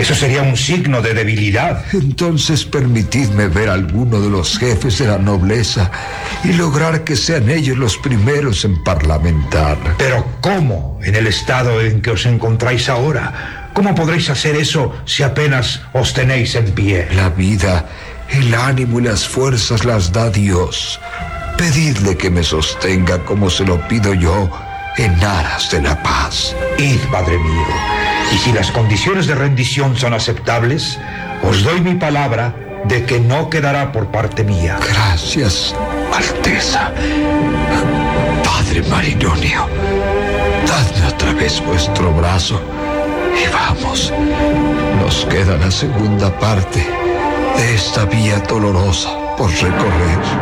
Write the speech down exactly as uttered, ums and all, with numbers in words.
Eso sería un signo de debilidad. Entonces permitidme ver a alguno de los jefes de la nobleza y lograr que sean ellos los primeros en parlamentar. Pero ¿cómo? En el estado en que os encontráis ahora, ¿cómo podréis hacer eso si apenas os tenéis en pie? La vida, el ánimo y las fuerzas las da Dios. Pedidle que me sostenga como se lo pido yo, en aras de la paz. Id, padre mío, y si las condiciones de rendición son aceptables, os doy mi palabra de que no quedará por parte mía. Gracias, Alteza. Padre Marinonio, dadme otra vez vuestro brazo y vamos. Nos queda la segunda parte de esta vía dolorosa por recorrer.